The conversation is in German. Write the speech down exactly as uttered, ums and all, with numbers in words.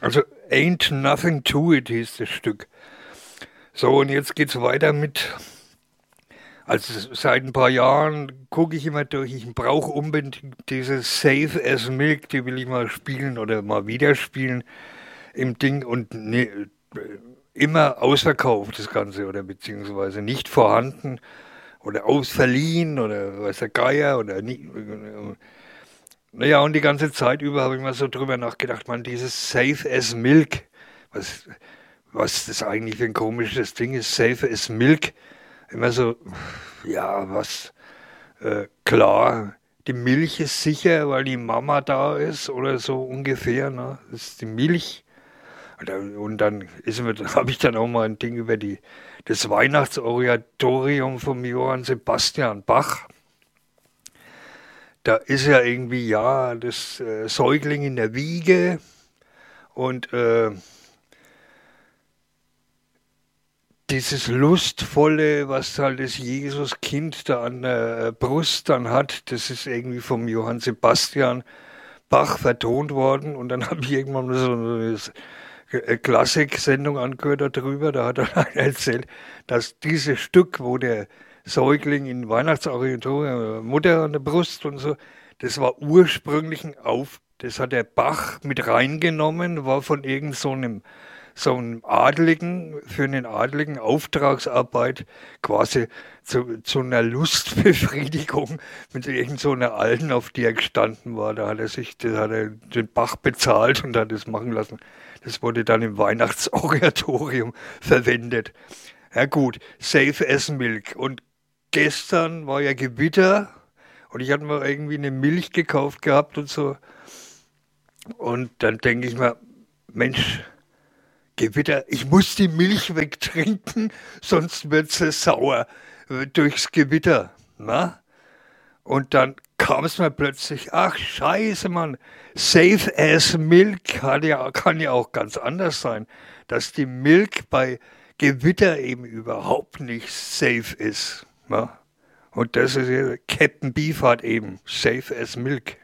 Also Ain't Nothing to It hieß das Stück. So, und jetzt geht's weiter mit, also seit ein paar Jahren gucke ich immer durch, ich brauche unbedingt diese Safe as Milk, die will ich mal spielen oder mal wieder spielen im Ding und ne, immer ausverkauft das Ganze oder beziehungsweise nicht vorhanden oder ausverliehen oder weiß der Geier oder nie. Naja, und die ganze Zeit über habe ich mal so drüber nachgedacht, man, dieses Safe as Milk, was, was das eigentlich für ein komisches Ding ist, Safe as Milk, immer so, ja, was, äh, klar, die Milch ist sicher, weil die Mama da ist oder so ungefähr, ne? Das ist die Milch. Und dann, und dann ist mir, habe ich dann auch mal ein Ding über die, das Weihnachtsoratorium vom Johann Sebastian Bach. Da ist ja irgendwie, ja, das äh, Säugling in der Wiege und äh, dieses Lustvolle, was halt das Jesuskind da an der Brust dann hat, das ist irgendwie vom Johann Sebastian Bach vertont worden. Und dann habe ich irgendwann mal so eine Klassik-Sendung angehört darüber. Da hat er erzählt, dass dieses Stück, wo der Säugling in Weihnachtsorientierung, Mutter an der Brust und so, das war ursprünglich ein Auf, das hat der Bach mit reingenommen, war von irgend so einem so einem Adligen, für einen Adligen Auftragsarbeit quasi zu, zu einer Lustbefriedigung mit irgend so einer Alten, auf die er gestanden war. Da hat er sich, das hat er den Bach bezahlt und hat es machen lassen. Das wurde dann im Weihnachtsoratorium verwendet. Ja gut, Safe as Milk. Und gestern war ja Gewitter und ich hatte mal irgendwie eine Milch gekauft gehabt und so. Und dann denke ich mir, Mensch, Gewitter, ich muss die Milch wegtrinken, sonst wird sie sauer äh, durchs Gewitter. Na? Und dann kam es mir plötzlich, ach scheiße, Mann, Safe as Milk kann ja, kann ja auch ganz anders sein, dass die Milch bei Gewitter eben überhaupt nicht safe ist. Na? Und das ist ja, Captain Beefheart eben, Safe as Milk.